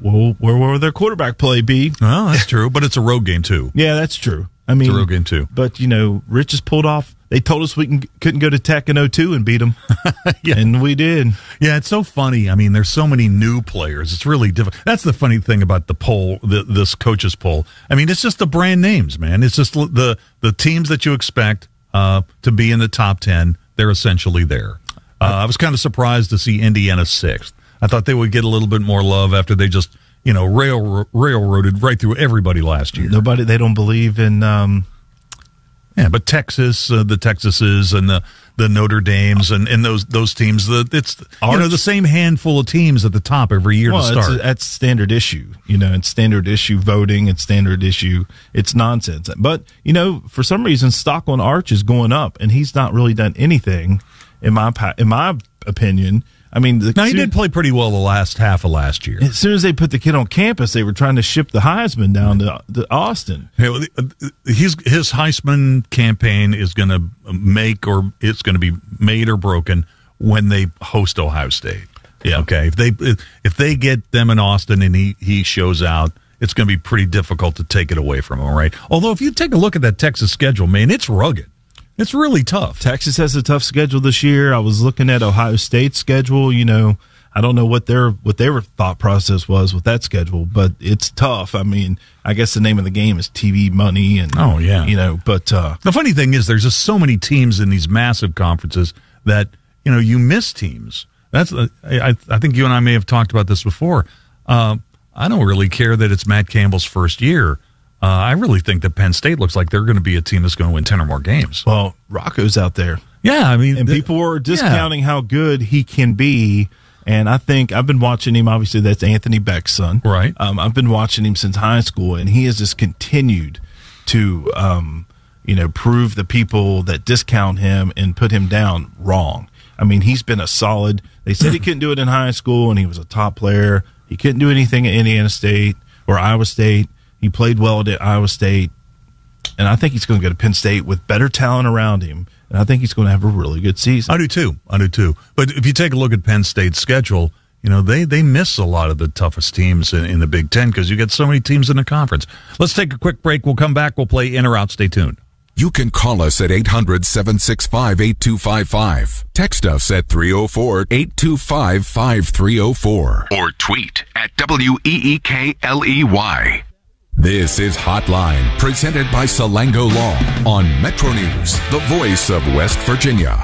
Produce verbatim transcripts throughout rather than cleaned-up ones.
well, where will their quarterback play be? Well, that's true, but it's a road game too. Yeah, that's true. I mean, it's a road game too. But you know, Rich has pulled off. They told us we can, couldn't go to Tech in oh two and beat them, yeah. and we did. Yeah, it's so funny. I mean, there's so many new players. It's really difficult. That's the funny thing about the poll, the, this coaches poll. I mean, it's just the brand names, man. It's just the the teams that you expect uh, to be in the top ten. They're essentially there. Uh, I was kind of surprised to see Indiana sixth. I thought they would get a little bit more love after they just, you know, rail railroaded right through everybody last year. Nobody, they don't believe in. Um, Yeah, but Texas, uh, the Texases and the, the Notre Dames and, and those those teams, the, it's Arch. you know the same handful of teams at the top every year well, to start. It's, that's standard issue. You know, it's standard issue voting. It's standard issue. It's nonsense. But, you know, for some reason, stock on Arch is going up, and he's not really done anything, in my in my opinion. I mean, the, now he did play pretty well the last half of last year. As soon as they put the kid on campus, they were trying to ship the Heisman down to, to Austin. Hey, he's, his Heisman campaign is going to make, or it's going to be made or broken when they host Ohio State. Yeah. Okay. If they if they get them in Austin and he he shows out, it's going to be pretty difficult to take it away from him. Right. Although if you take a look at that Texas schedule, man, it's rugged. It's really tough. Texas has a tough schedule this year. I was looking at Ohio State's schedule. You know, I don't know what their what their thought process was with that schedule, but it's tough. I mean, I guess the name of the game is T V money, and oh yeah, you know. But uh, the funny thing is, there's just so many teams in these massive conferences that you know you miss teams. That's uh, I I think you and I may have talked about this before. Uh, I don't really care that it's Matt Campbell's first year. Uh, I really think that Penn State looks like they're going to be a team that's going to win ten or more games. Well, Rocco's out there. Yeah, I mean, and the, people are discounting yeah. how good he can be. And I think I've been watching him. Obviously, that's Anthony Beck's son, right? Um, I've been watching him since high school, and he has just continued to, um, you know, prove the people that discount him and put him down wrong. I mean, he's been a solid. They said he couldn't do it in high school, and he was a top player. He couldn't do anything at Indiana State or Iowa State. He played well at Iowa State, and I think he's going to go to Penn State with better talent around him, and I think he's going to have a really good season. I do too. I do too. But if you take a look at Penn State's schedule, you know, they, they miss a lot of the toughest teams in, in the Big Ten because you get so many teams in the conference. Let's take a quick break. We'll come back. We'll play in or out. Stay tuned. You can call us at eight hundred, seven six five, eight two five five. Text us at three oh four, eight two five, five three oh four. Or tweet at W E E K L E Y. This is Hotline, presented by Salango Law on Metro News, the voice of West Virginia.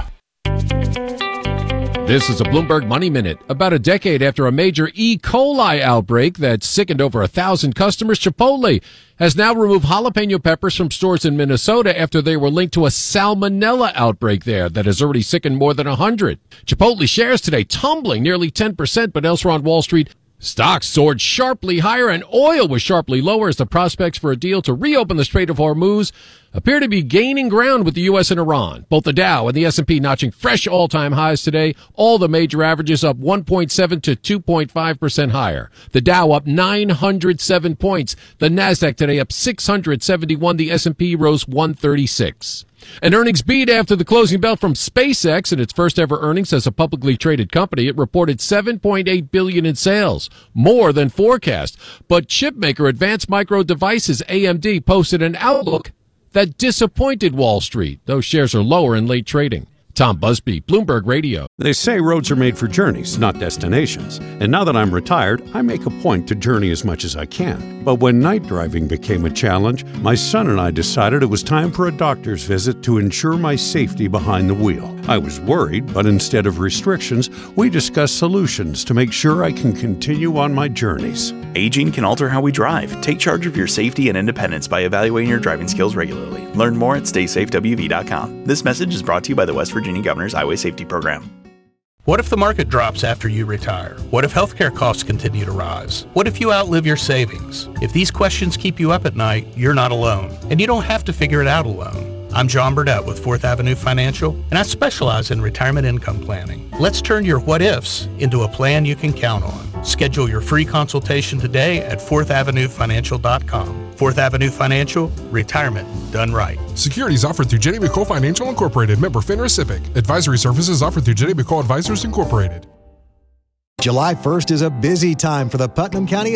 This is a Bloomberg Money Minute. About a decade after a major E. coli outbreak that sickened over a thousand customers, Chipotle has now removed jalapeno peppers from stores in Minnesota after they were linked to a salmonella outbreak there that has already sickened more than a hundred. Chipotle shares today tumbling nearly ten percent, but elsewhere on Wall Street, stocks soared sharply higher and oil was sharply lower as the prospects for a deal to reopen the Strait of Hormuz appear to be gaining ground with the U S and Iran. Both the Dow and the S and P notching fresh all-time highs today. All the major averages up one point seven to two point five percent higher. The Dow up nine hundred seven points. The Nasdaq today up six hundred seventy-one. The S and P rose one thirty-six. An earnings beat after the closing bell from SpaceX in its first ever earnings as a publicly traded company. It reported seven point eight billion dollars in sales, more than forecast. But chipmaker Advanced Micro Devices, A M D, posted an outlook that disappointed Wall Street. Those shares are lower in late trading. Tom Busby, Bloomberg Radio. They say roads are made for journeys, not destinations. And now that I'm retired, I make a point to journey as much as I can. But when night driving became a challenge, my son and I decided it was time for a doctor's visit to ensure my safety behind the wheel. I was worried, but instead of restrictions, we discussed solutions to make sure I can continue on my journeys. Aging can alter how we drive. Take charge of your safety and independence by evaluating your driving skills regularly. Learn more at stay safe W V dot com. This message is brought to you by the West Virginia Governor's Highway Safety Program. What if the market drops after you retire? What if healthcare costs continue to rise? What if you outlive your savings? If these questions keep you up at night, you're not alone. And you don't have to figure it out alone. I'm John Burdett with Fourth Avenue Financial, and I specialize in retirement income planning. Let's turn your what-ifs into a plan you can count on. Schedule your free consultation today at fourth avenue financial dot com. Fourth Avenue Financial, retirement done right. Securities offered through Jenny McCole Financial Incorporated, member FINRA SIPC. Advisory services offered through Jenny McCole Advisors Incorporated. July first is a busy time for the Putnam County